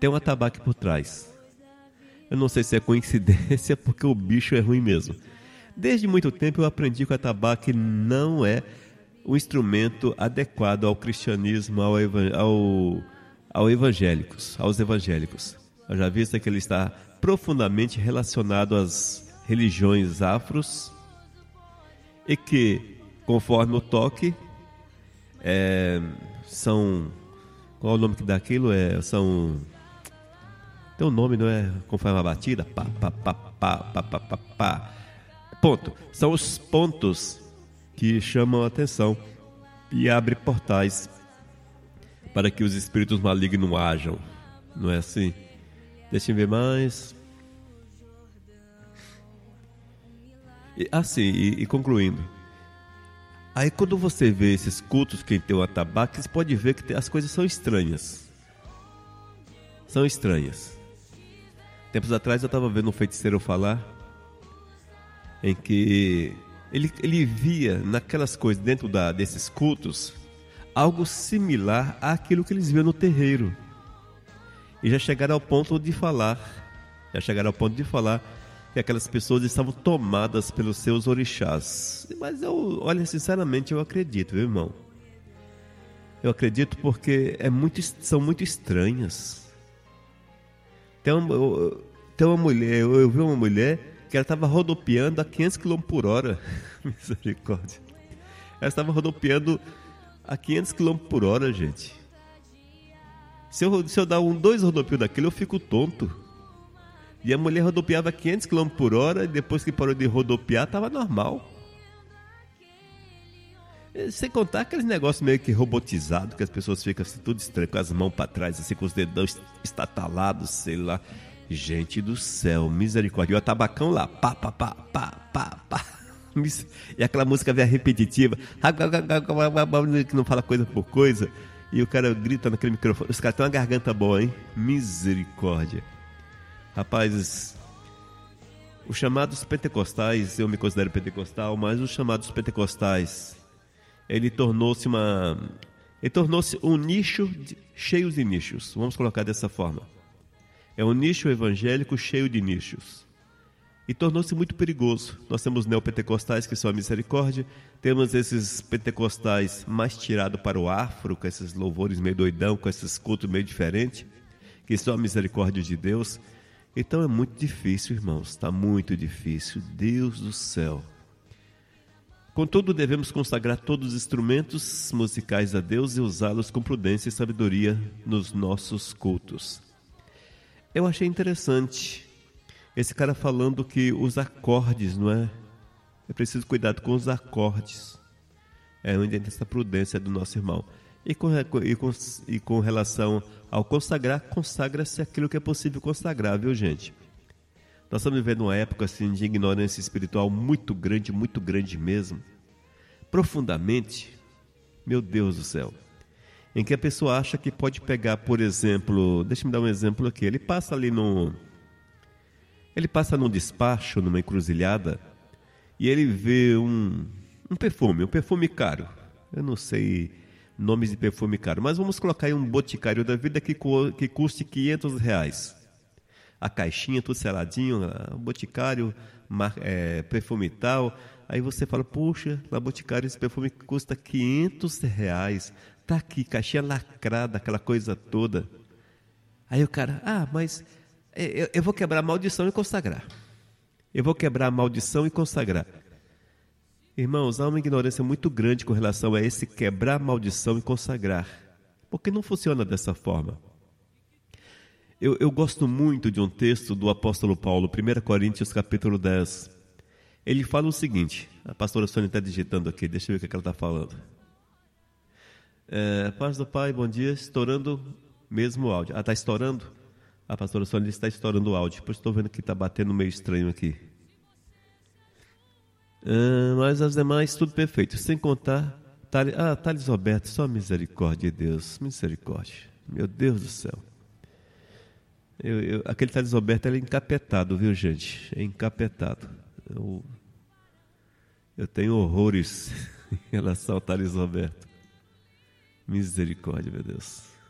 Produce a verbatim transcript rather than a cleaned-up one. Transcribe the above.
tem um atabaque por trás. Eu não sei se é coincidência, porque o bicho é ruim mesmo. Desde muito tempo eu aprendi que o atabaque não é o instrumento adequado ao cristianismo, ao, evan- ao, ao evangélicos, aos evangélicos. Eu já vi que ele está profundamente relacionado às religiões afros e que, conforme o toque, é, são... Qual é o nome que dá aquilo? É, são... Tem um nome, não é? Conforme a batida? Pá, pá, pá, pá, pá, pá, pá, pá. Ponto. São os pontos que chamam a atenção e abrem portais para que os espíritos malignos hajam. Não é assim? Deixa eu ver mais. E, assim, e, e concluindo. Aí quando você vê esses cultos que tem o atabaque, você pode ver que as coisas são estranhas. São estranhas. Tempos atrás eu estava vendo um feiticeiro falar em que ele, ele via naquelas coisas dentro da, desses cultos algo similar àquilo que eles viam no terreiro. E já chegaram ao ponto de falar, já chegaram ao ponto de falar que aquelas pessoas estavam tomadas pelos seus orixás. Mas eu, olha, sinceramente eu acredito, viu, irmão? Eu acredito porque é muito, são muito estranhas. Tem uma, tem uma mulher, eu, eu vi uma mulher que ela estava rodopiando a quinhentos quilômetros por hora. Misericórdia. Ela estava rodopiando a quinhentos quilômetros por hora, gente. Se eu, se eu dar um, dois rodopios daquele, eu fico tonto. E a mulher rodopiava quinhentos quilômetros por hora e depois que parou de rodopiar, estava normal. Sem contar aqueles negócios meio que robotizados, que as pessoas ficam assim, tudo estranho, com as mãos para trás, assim, com os dedões estatalados, sei lá. Gente do céu, misericórdia. E o atabacão lá, pá, pá, pá, pá, pá, pá. E aquela música velha repetitiva, que não fala coisa por coisa, e o cara grita naquele microfone. Os caras têm uma garganta boa, hein? Misericórdia. Rapazes, os chamados pentecostais, eu me considero pentecostal, mas os chamados pentecostais, ele tornou-se uma, ele tornou-se um nicho de, cheio de nichos, vamos colocar dessa forma. É um nicho evangélico cheio de nichos. E tornou-se muito perigoso. Nós temos neopentecostais, que são a misericórdia, temos esses pentecostais mais tirados para o afro, com esses louvores meio doidão, com esses cultos meio diferentes, que são a misericórdia de Deus. Então é muito difícil, irmãos, está muito difícil, Deus do céu. Contudo, devemos consagrar todos os instrumentos musicais a Deus e usá-los com prudência e sabedoria nos nossos cultos. Eu achei interessante esse cara falando que os acordes, não é? É preciso cuidar com os acordes. É onde entra essa prudência do nosso irmão. E com, e, com, e com relação ao consagrar, consagra-se aquilo que é possível consagrar, viu, gente? Nós estamos vivendo uma época assim, de ignorância espiritual muito grande, muito grande mesmo. Profundamente, meu Deus do céu. Em que a pessoa acha que pode pegar, por exemplo, deixa eu dar um exemplo aqui. Ele passa ali no... Ele passa num despacho, numa encruzilhada, e ele vê um, um perfume, um perfume caro. Eu não sei nomes de perfume caro, mas vamos colocar aí um boticário da vida que, que custe quinhentos reais. A caixinha, tudo seladinho, o boticário, é, perfume tal. Aí você fala, puxa, na boticário esse perfume custa quinhentos reais. Tá aqui, caixinha lacrada, aquela coisa toda. Aí o cara, ah, mas eu, eu vou quebrar a maldição e consagrar. Eu vou quebrar a maldição e consagrar. Irmãos, há uma ignorância muito grande com relação a esse quebrar a maldição e consagrar. Porque não funciona dessa forma. Eu, eu gosto muito de um texto do apóstolo Paulo, primeira Coríntios capítulo dez. Ele fala o seguinte, a pastora Sônia está digitando aqui, deixa eu ver o que ela está falando. É, paz do Pai, bom dia, estourando mesmo o áudio. Ah, está estourando? A pastora Sônia está estourando o áudio, pois estou vendo que está batendo meio estranho aqui. Ah, mas as demais, tudo perfeito, sem contar... Thales, ah, Thales Roberto, só misericórdia de Deus, misericórdia, meu Deus do céu. Eu, eu, aquele Thales Roberto, ele é encapetado, viu, gente? É encapetado. Eu, eu tenho horrores em relação ao Thales Roberto. Misericórdia, meu Deus.